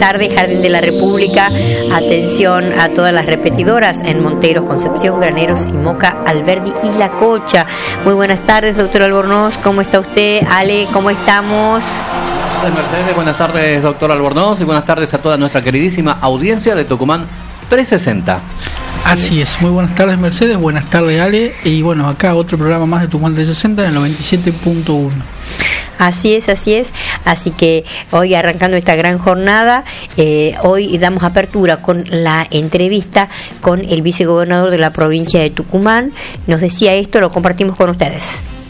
tardes, Jardín de la República. Atención a todas las repetidoras en Monteros, Concepción, Graneros, Simoca, Alberdi y La Cocha. Muy buenas tardes, doctor Albornoz, ¿cómo está usted? Ale, ¿cómo estamos? Mercedes, buenas tardes, doctor Albornoz, y buenas tardes a toda nuestra queridísima audiencia de Tucumán 360. Así es, muy buenas tardes Mercedes, buenas tardes Ale, y bueno, acá otro programa más de Tucumán 360 en el 97.1. Así es, así que hoy arrancando esta gran jornada, hoy damos apertura con la entrevista con el vicegobernador de la provincia de Tucumán. Nos decía esto, lo compartimos con ustedes.